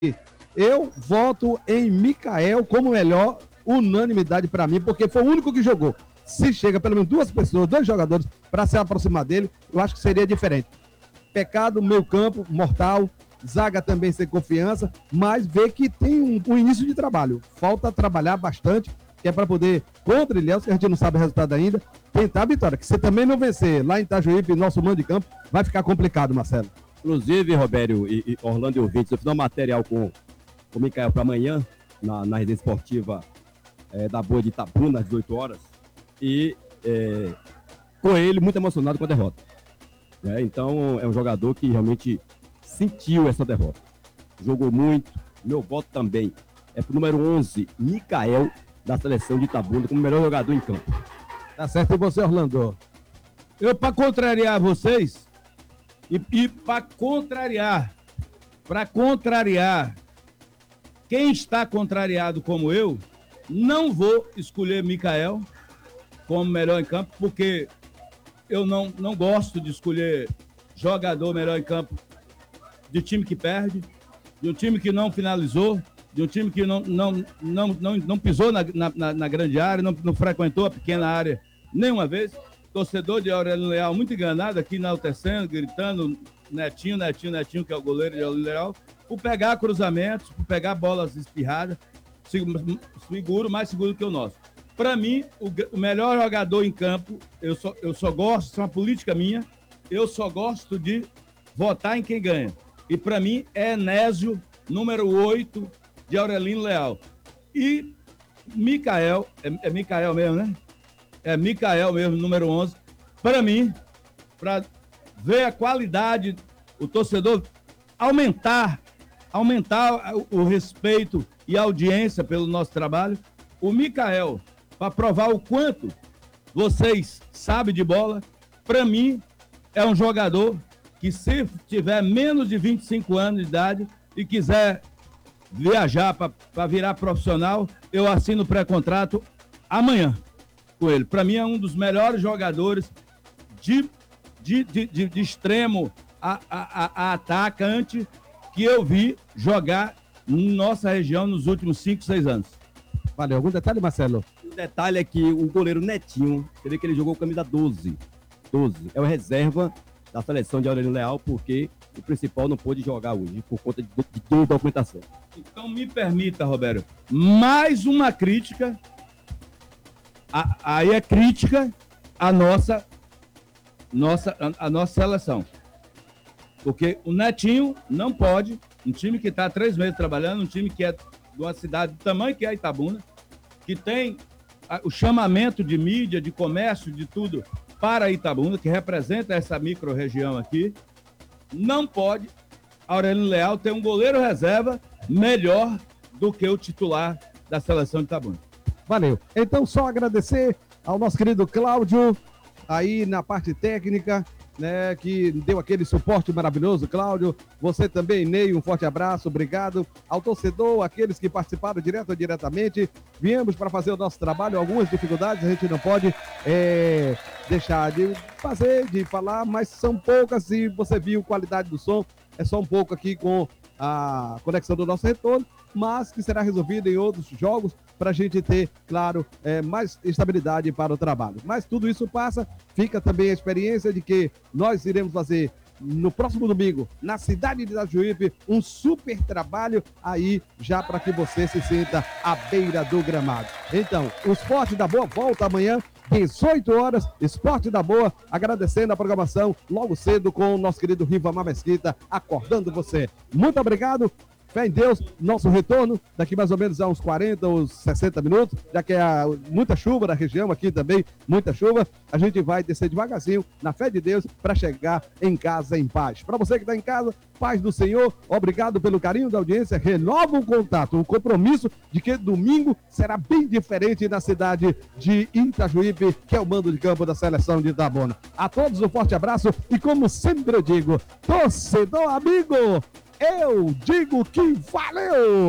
Eu voto em Mikael como melhor, unanimidade para mim, porque foi o único que jogou. Se chega pelo menos duas pessoas, dois jogadores, para se aproximar dele, eu acho que seria diferente. Pecado, meio campo, mortal, zaga também sem confiança, mas vê que tem um início de trabalho. Falta trabalhar bastante, que é para poder, contra o Ilhéus, que a gente não sabe o resultado ainda, tentar a vitória. Que se também não vencer lá em Itajuípe, nosso mando de campo, vai ficar complicado, Marcelo. Inclusive, Robério e Orlando e ouvintes, eu fiz um material com o Mikael para amanhã, na residência esportiva da Boa de Itabuna, às 18 horas, e com ele muito emocionado com a derrota. Então, é um jogador que realmente sentiu essa derrota. Jogou muito, meu voto também é pro número 11, Mikael, da seleção de Itabuna, como melhor jogador em campo. Tá certo, e você, Orlando? Eu, para contrariar vocês, e para contrariar quem está contrariado como eu, não vou escolher Mikael como melhor em campo, porque eu não gosto de escolher jogador melhor em campo de time que perde, de um time que não finalizou, de um time que não pisou na grande área, não frequentou a pequena área nenhuma vez. Torcedor de Aurélio Leal muito enganado aqui, enaltecendo, gritando Netinho, que é o goleiro de Aurélio Leal, por pegar cruzamentos, por pegar bolas espirradas, mais seguro que o nosso. Para mim, o melhor jogador em campo, eu só gosto, isso é uma política minha, eu só gosto de votar em quem ganha. E para mim é Enésio, número 8, de Aurelino Leal. E Mikael, é Mikael mesmo, né? É Mikael mesmo, número 11. Para mim, para ver a qualidade, o torcedor aumentar o respeito e a audiência pelo nosso trabalho, o Mikael, para provar o quanto vocês sabem de bola, para mim é um jogador que, se tiver menos de 25 anos de idade e quiser viajar para virar profissional, eu assino o pré-contrato amanhã com ele. Para mim é um dos melhores jogadores de extremo a atacante que eu vi jogar em nossa região nos últimos 5, 6 anos. Valeu. Algum detalhe, Marcelo? O detalhe é que o goleiro Netinho, você vê que ele jogou camisa 12. É o reserva da seleção de Aurélio Leal, porque o principal não pôde jogar hoje, por conta de documentação. Então me permita, Roberto, mais uma crítica. Aí é crítica à nossa seleção. Porque o Netinho não pode, um time que está há 3 meses trabalhando, um time que é de uma cidade do tamanho que é Itabuna, que tem o chamamento de mídia, de comércio, de tudo para Itabuna, que representa essa micro-região aqui, não pode Aurélio Leal ter um goleiro reserva melhor do que o titular da seleção de Itabuna. Valeu. Então, só agradecer ao nosso querido Cláudio, aí na parte técnica, né, que deu aquele suporte maravilhoso, Cláudio. Você também, Ney, um forte abraço, obrigado. Ao torcedor, aqueles que participaram direto ou diretamente, viemos para fazer o nosso trabalho, algumas dificuldades a gente não pode deixar de fazer, de falar, mas são poucas, e você viu qualidade do som, é só um pouco aqui com a conexão do nosso retorno, mas que será resolvido em outros jogos para a gente ter, claro, mais estabilidade para o trabalho. Mas tudo isso passa, fica também a experiência de que nós iremos fazer no próximo domingo, na cidade de Itajuípe, um super trabalho aí, já para que você se sinta à beira do gramado. Então, o Esporte da Boa volta amanhã, 18 horas, Esporte da Boa, agradecendo a programação logo cedo com o nosso querido Rivamar Mesquita, acordando você. Muito obrigado. Fé em Deus, nosso retorno daqui mais ou menos a uns 40 ou 60 minutos, já que há muita chuva na região aqui também, muita chuva, a gente vai descer devagarzinho, na fé de Deus, para chegar em casa em paz. Para você que está em casa, paz do Senhor, obrigado pelo carinho da audiência, renova o contato, o compromisso de que domingo será bem diferente na cidade de Itajuípe, que é o mando de campo da seleção de Itabuna. A todos um forte abraço e, como sempre eu digo, torcedor amigo, eu digo que valeu!